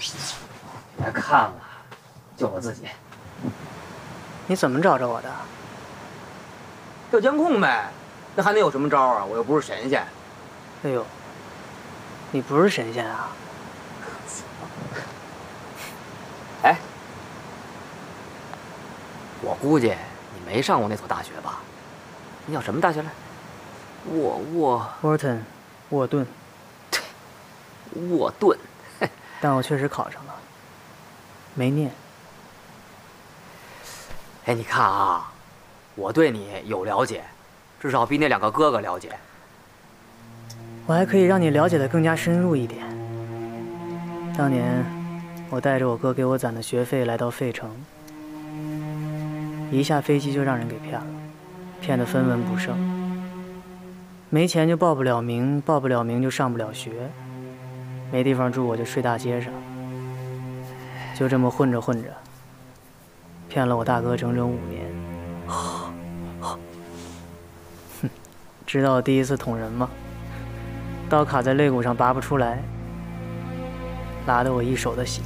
别看了，就我自己。 你怎么找着我的？ 调监控呗，那还能有什么招啊？我又不是神仙。 哎呦，你不是神仙啊？ 哎，我估计你没上过那所大学吧？你叫什么大学来？ 沃顿。 沃顿。 但我确实考上了，没念。 哎，你看啊，我对你有了解，至少比那2个哥哥了解。 我还可以让你了解的更加深入一点。当年，我带着我哥给我攒的学费来到费城，一下飞机就让人给骗了，骗得分文不剩。没钱就报不了名，报不了名就上不了学，没地方住我就睡大街上。就这么混着混着，骗了我大哥整整5年。哼，知道我第一次捅人吗？刀卡在肋骨上拔不出来，拉得我一手的血。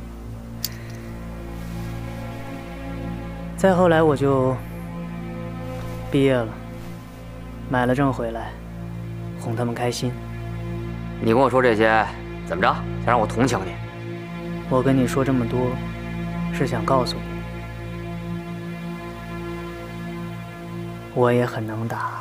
再后来我就毕业了，买了证回来，哄他们开心。 你跟我说这些，怎么着？想让我同情你？ 我跟你说这么多，是想告诉你，我也很能打。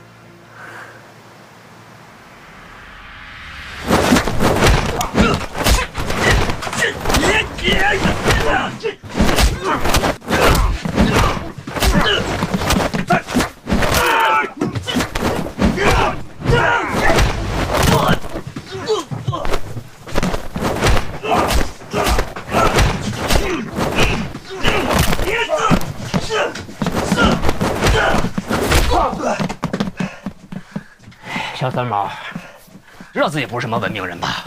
小三毛，知道自己不是什么文明人吧？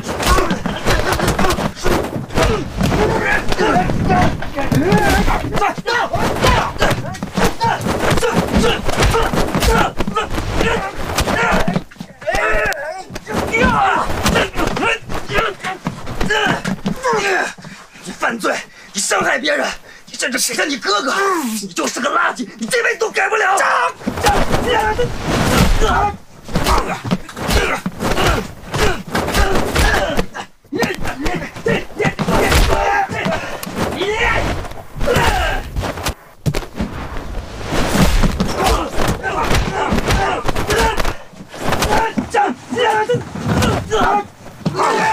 你犯罪，你伤害别人，你甚至谁像你哥哥，你就是个垃圾，你这辈子都改不了。